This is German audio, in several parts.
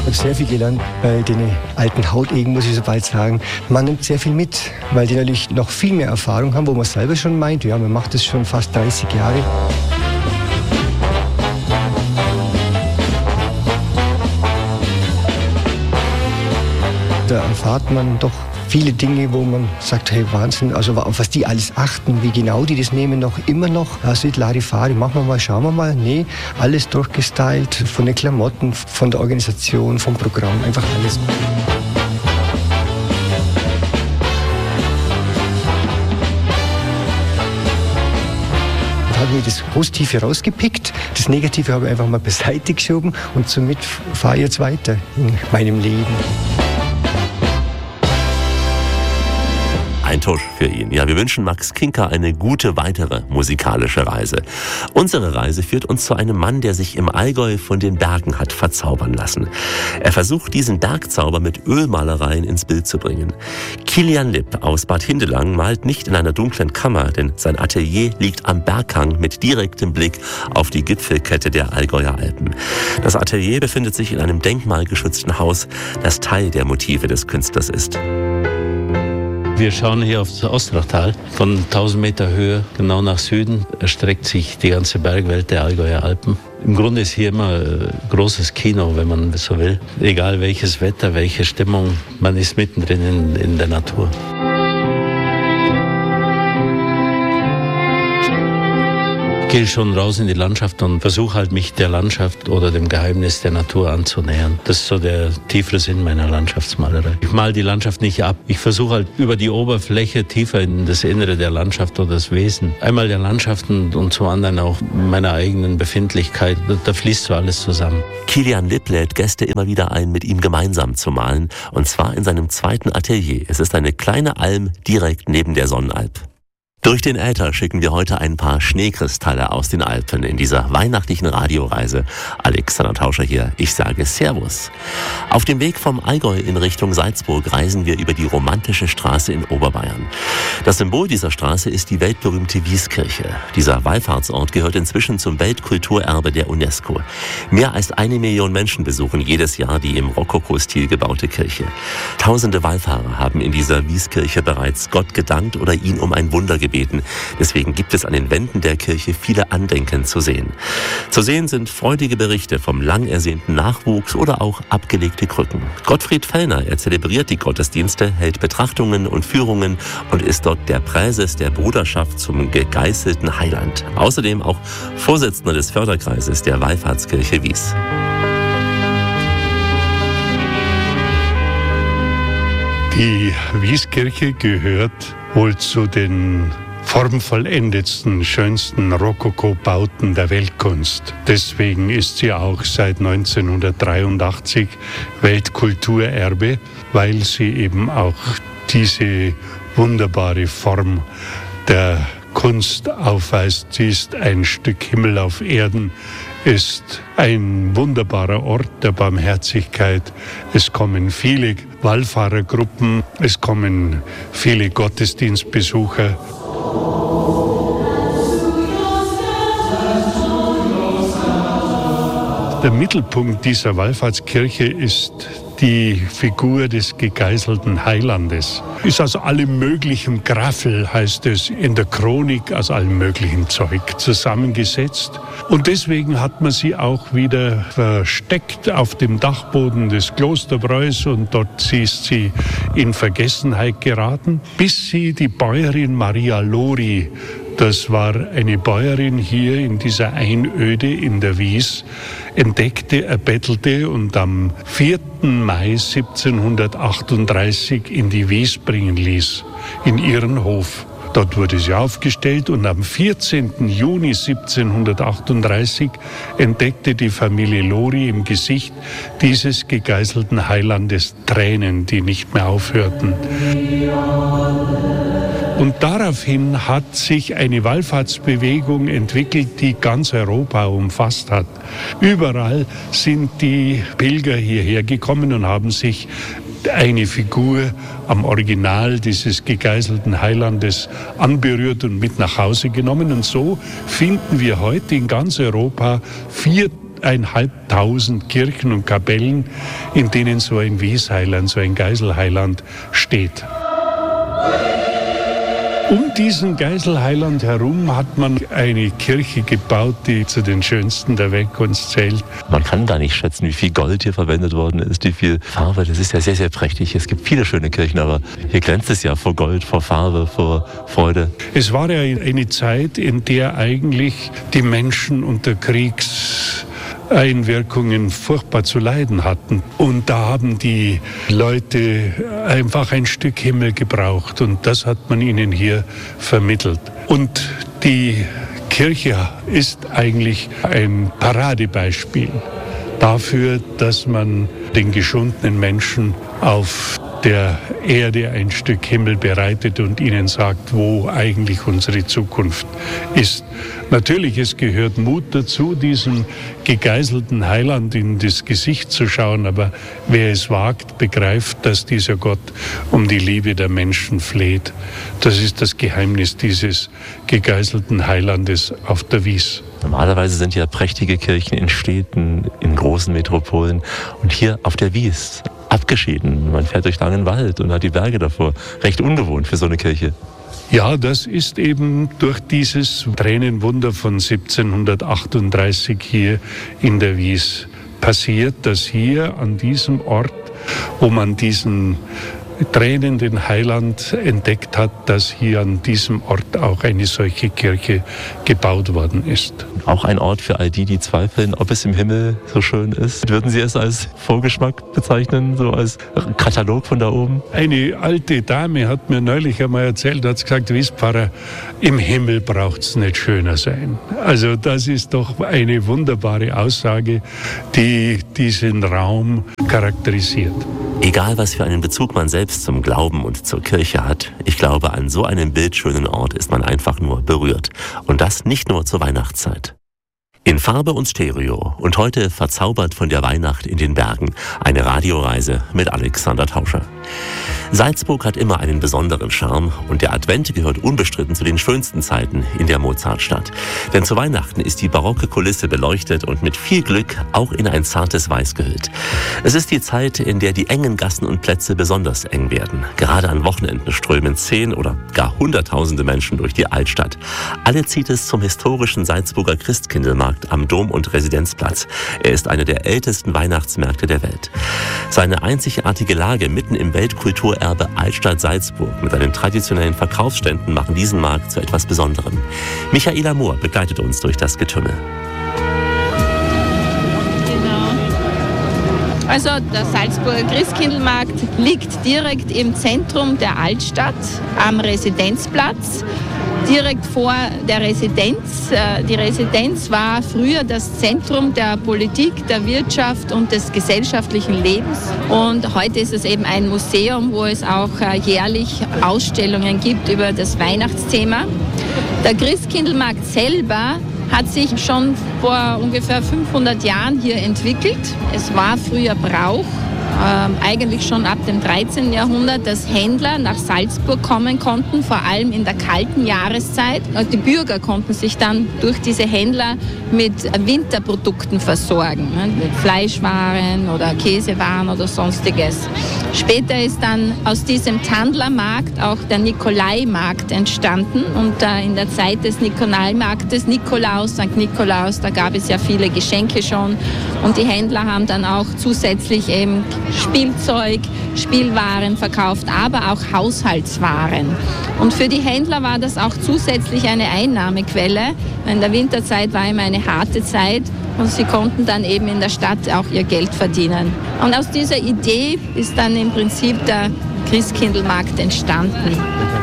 habe sehr viel gelernt bei den alten Hautegen, muss ich so bald sagen. Man nimmt sehr viel mit, weil die natürlich noch viel mehr Erfahrung haben, wo man selber schon meint, ja, man macht das schon fast 30 Jahre. Da erfahrt man doch viele Dinge, wo man sagt, hey Wahnsinn, also auf was die alles achten, wie genau die das nehmen, noch immer noch. Also Larifari, machen wir mal, schauen wir mal. Nee, alles durchgestylt, von den Klamotten, von der Organisation, vom Programm, einfach alles. Habe mir das Positive rausgepickt, das Negative habe ich einfach mal beiseite geschoben und somit fahre ich jetzt weiter in meinem Leben. Ein Tusch für ihn. Ja, wir wünschen Max Kinker eine gute weitere musikalische Reise. Unsere Reise führt uns zu einem Mann, der sich im Allgäu von den Bergen hat verzaubern lassen. Er versucht, diesen Bergzauber mit Ölmalereien ins Bild zu bringen. Kilian Lipp aus Bad Hindelang malt nicht in einer dunklen Kammer, denn sein Atelier liegt am Berghang mit direktem Blick auf die Gipfelkette der Allgäuer Alpen. Das Atelier befindet sich in einem denkmalgeschützten Haus, das Teil der Motive des Künstlers ist. Wir schauen hier auf das Ostrachtal. Von 1000 Meter Höhe genau nach Süden erstreckt sich die ganze Bergwelt der Allgäuer Alpen. Im Grunde ist hier immer großes Kino, wenn man so will. Egal welches Wetter, welche Stimmung, man ist mittendrin in der Natur. Ich gehe schon raus in die Landschaft und versuche halt mich der Landschaft oder dem Geheimnis der Natur anzunähern. Das ist so der tiefere Sinn meiner Landschaftsmalerei. Ich male die Landschaft nicht ab. Ich versuche halt über die Oberfläche tiefer in das Innere der Landschaft oder das Wesen. Einmal der Landschaften und zum anderen auch meiner eigenen Befindlichkeit. Da fließt so alles zusammen. Kilian Lipp lädt Gäste immer wieder ein, mit ihm gemeinsam zu malen. Und zwar in seinem zweiten Atelier. Es ist eine kleine Alm direkt neben der Sonnenalp. Durch den Äther schicken wir heute ein paar Schneekristalle aus den Alpen in dieser weihnachtlichen Radioreise. Alexander Tauscher hier, ich sage Servus. Auf dem Weg vom Allgäu in Richtung Salzburg reisen wir über die romantische Straße in Oberbayern. Das Symbol dieser Straße ist die weltberühmte Wieskirche. Dieser Wallfahrtsort gehört inzwischen zum Weltkulturerbe der UNESCO. Mehr als 1 Million Menschen besuchen jedes Jahr die im Rokoko-Stil gebaute Kirche. Tausende Wallfahrer haben in dieser Wieskirche bereits Gott gedankt oder ihn um ein Wunder gebeten. Deswegen gibt es an den Wänden der Kirche viele Andenken zu sehen. Zu sehen sind freudige Berichte vom lang ersehnten Nachwuchs oder auch abgelegte Krücken. Gottfried Fellner, er zelebriert die Gottesdienste, hält Betrachtungen und Führungen und ist dort der Präses der Bruderschaft zum gegeißelten Heiland. Außerdem auch Vorsitzender des Förderkreises der Wallfahrtskirche Wies. Die Wieskirche gehört wohl zu den formvollendetsten, schönsten Rokoko-Bauten der Weltkunst. Deswegen ist sie auch seit 1983 Weltkulturerbe, weil sie eben auch diese wunderbare Form der Kunst aufweist. Sie ist ein Stück Himmel auf Erden, ist ein wunderbarer Ort der Barmherzigkeit. Es kommen viele Wallfahrergruppen, es kommen viele Gottesdienstbesucher. Der Mittelpunkt dieser Wallfahrtskirche ist die Figur des gegeißelten Heilandes. Ist aus allem möglichen Graffel, heißt es in der Chronik, aus allem möglichen Zeug zusammengesetzt. Und deswegen hat man sie auch wieder versteckt auf dem Dachboden des Klosterbräus und dort ist sie in Vergessenheit geraten, bis sie die Bäuerin Maria Lori, das war eine Bäuerin hier in dieser Einöde in der Wies, entdeckte, erbettelte und am 4. Mai 1738 in die Wies bringen ließ, in ihren Hof. Dort wurde sie aufgestellt und am 14. Juni 1738 entdeckte die Familie Lori im Gesicht dieses gegeißelten Heilandes Tränen, die nicht mehr aufhörten. Und daraufhin hat sich eine Wallfahrtsbewegung entwickelt, die ganz Europa umfasst hat. Überall sind die Pilger hierher gekommen und haben sich eine Figur am Original dieses gegeißelten Heilandes anberührt und mit nach Hause genommen. Und so finden wir heute in ganz Europa 4 5.500 Kirchen und Kapellen, in denen so ein Wiesheiland, so ein Geiselheiland steht. Um diesen Geiselheiland herum hat man eine Kirche gebaut, die zu den schönsten der Weltkunst zählt. Man kann gar nicht schätzen, wie viel Gold hier verwendet worden ist, wie viel Farbe. Das ist ja sehr, sehr prächtig. Es gibt viele schöne Kirchen, aber hier glänzt es ja vor Gold, vor Farbe, vor Freude. Es war ja eine Zeit, in der eigentlich die Menschen unter Kriegseinwirkungen furchtbar zu leiden hatten. Und da haben die Leute einfach ein Stück Himmel gebraucht und das hat man ihnen hier vermittelt. Und die Kirche ist eigentlich ein Paradebeispiel dafür, dass man den geschundenen Menschen auf der Erde ein Stück Himmel bereitet und ihnen sagt, wo eigentlich unsere Zukunft ist. Natürlich, es gehört Mut dazu, diesem gegeißelten Heiland in das Gesicht zu schauen, aber wer es wagt, begreift, dass dieser Gott um die Liebe der Menschen fleht. Das ist das Geheimnis dieses gegeißelten Heilandes auf der Wies. Normalerweise sind ja prächtige Kirchen in Städten, in großen Metropolen und hier auf der Wies abgeschieden. Man fährt durch langen Wald und hat die Berge davor. Recht ungewohnt für so eine Kirche. Ja, das ist eben durch dieses Tränenwunder von 1738 hier in der Wies passiert, dass hier an diesem Ort, wo man diesen tränenden Heiland entdeckt hat, dass hier an diesem Ort auch eine solche Kirche gebaut worden ist. Auch ein Ort für all die, die zweifeln, ob es im Himmel so schön ist. Würden Sie es als Vorgeschmack bezeichnen, so als Katalog von da oben? Eine alte Dame hat mir neulich einmal erzählt, hat gesagt, wisst Pfarrer, im Himmel braucht es nicht schöner sein. Also das ist doch eine wunderbare Aussage, die diesen Raum charakterisiert. Egal, was für einen Bezug man selbst zum Glauben und zur Kirche hat, ich glaube, an so einem bildschönen Ort ist man einfach nur berührt. Und das nicht nur zur Weihnachtszeit. In Farbe und Stereo und heute verzaubert von der Weihnacht in den Bergen. Eine Radioreise mit Alexander Tauscher. Salzburg hat immer einen besonderen Charme und der Advent gehört unbestritten zu den schönsten Zeiten in der Mozartstadt. Denn zu Weihnachten ist die barocke Kulisse beleuchtet und mit viel Glück auch in ein zartes Weiß gehüllt. Es ist die Zeit, in der die engen Gassen und Plätze besonders eng werden. Gerade an Wochenenden strömen 10 oder gar Hunderttausende Menschen durch die Altstadt. Alle zieht es zum historischen Salzburger Christkindlmarkt am Dom- und Residenzplatz. Er ist einer der ältesten Weihnachtsmärkte der Welt. Seine einzigartige Lage mitten im Weltkulturerbe Altstadt Salzburg mit seinen traditionellen Verkaufsständen machen diesen Markt zu etwas Besonderem. Michaela Mohr begleitet uns durch das Getümmel. Also der Salzburger Christkindlmarkt liegt direkt im Zentrum der Altstadt am Residenzplatz, direkt vor der Residenz. Die Residenz war früher das Zentrum der Politik, der Wirtschaft und des gesellschaftlichen Lebens. Und heute ist es eben ein Museum, wo es auch jährlich Ausstellungen gibt über das Weihnachtsthema. Der Christkindlmarkt selber hat sich schon vor ungefähr 500 Jahren hier entwickelt. Es war früher Brauch, eigentlich schon ab dem 13. Jahrhundert, dass Händler nach Salzburg kommen konnten, vor allem in der kalten Jahreszeit. Die Bürger konnten sich dann durch diese Händler mit Winterprodukten versorgen, mit Fleischwaren oder Käsewaren oder sonstiges. Später ist dann aus diesem Tandlermarkt auch der Nikolaimarkt entstanden und in der Zeit des Nikolaimarktes, Nikolaus, St. Nikolaus, da gab es ja viele Geschenke schon und die Händler haben dann auch zusätzlich eben Spielzeug, Spielwaren verkauft, aber auch Haushaltswaren. Und für die Händler war das auch zusätzlich eine Einnahmequelle. In der Winterzeit war immer eine harte Zeit und sie konnten dann eben in der Stadt auch ihr Geld verdienen. Und aus dieser Idee ist dann im Prinzip der Christkindlmarkt entstanden.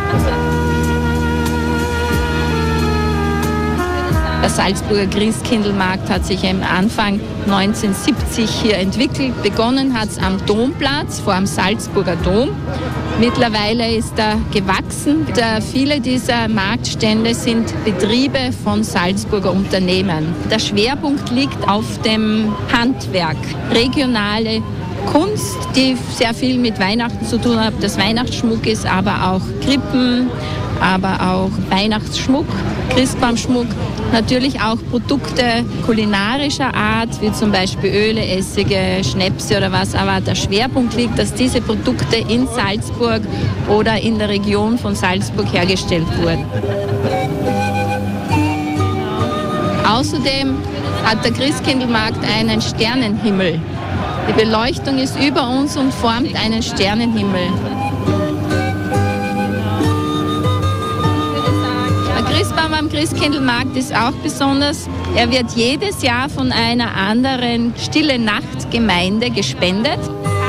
Der Salzburger Christkindlmarkt hat sich am Anfang 1970 hier entwickelt. Begonnen hat es am Domplatz vor dem Salzburger Dom. Mittlerweile ist er gewachsen. Viele dieser Marktstände sind Betriebe von Salzburger Unternehmen. Der Schwerpunkt liegt auf dem Handwerk, regionale Kunst, die sehr viel mit Weihnachten zu tun hat. Das Weihnachtsschmuck ist aber auch Krippen, aber auch Weihnachtsschmuck, Christbaumschmuck, natürlich auch Produkte kulinarischer Art, wie zum Beispiel Öle, Essige, Schnäpse oder was, aber der Schwerpunkt liegt, dass diese Produkte in Salzburg oder in der Region von Salzburg hergestellt wurden. Außerdem hat der Christkindlmarkt einen Sternenhimmel. Die Beleuchtung ist über uns und formt einen Sternenhimmel. Der Christbaum am Christkindlmarkt ist auch besonders. Er wird jedes Jahr von einer anderen Stille-Nacht-Gemeinde gespendet.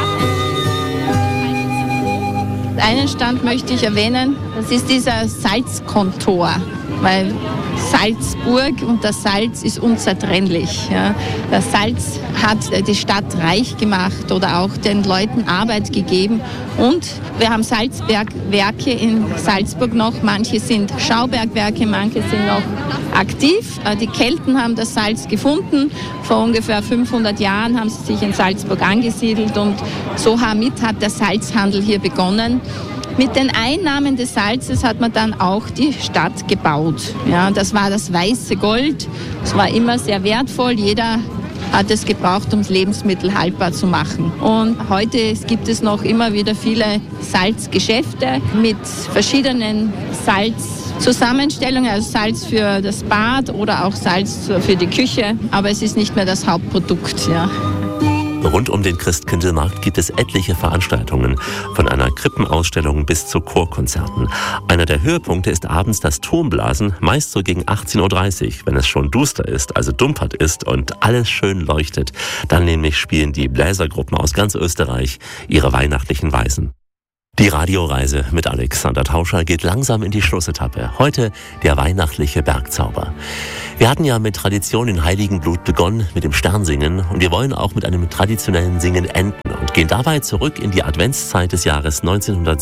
Einen Stand möchte ich erwähnen, das ist dieser Salzkontor, weil Salzburg und das Salz ist unzertrennlich. Ja. Das Salz hat die Stadt reich gemacht oder auch den Leuten Arbeit gegeben. Und wir haben Salzbergwerke in Salzburg noch. Manche sind Schaubergwerke, manche sind noch aktiv. Die Kelten haben das Salz gefunden. Vor ungefähr 500 Jahren haben sie sich in Salzburg angesiedelt und somit hat der Salzhandel hier begonnen. Mit den Einnahmen des Salzes hat man dann auch die Stadt gebaut. Ja, das war das weiße Gold. Es war immer sehr wertvoll. Jeder hat es gebraucht, um Lebensmittel haltbar zu machen. Und heute gibt es noch immer wieder viele Salzgeschäfte mit verschiedenen Salzzusammenstellungen, also Salz für das Bad oder auch Salz für die Küche. Aber es ist nicht mehr das Hauptprodukt. Ja. Rund um den Christkindlmarkt gibt es etliche Veranstaltungen, von einer Krippenausstellung bis zu Chorkonzerten. Einer der Höhepunkte ist abends das Turmblasen, meist so gegen 18:30 Uhr, wenn es schon duster ist, also dumpert ist und alles schön leuchtet. Dann nämlich spielen die Bläsergruppen aus ganz Österreich ihre weihnachtlichen Weisen. Die Radioreise mit Alexander Tauscher geht langsam in die Schlussetappe. Heute der weihnachtliche Bergzauber. Wir hatten ja mit Tradition in Heiligenblut begonnen, mit dem Sternsingen. Und wir wollen auch mit einem traditionellen Singen enden und gehen dabei zurück in die Adventszeit des Jahres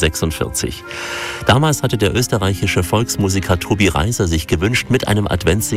1946. Damals hatte der österreichische Volksmusiker Tobi Reiser sich gewünscht, mit einem Adventssingen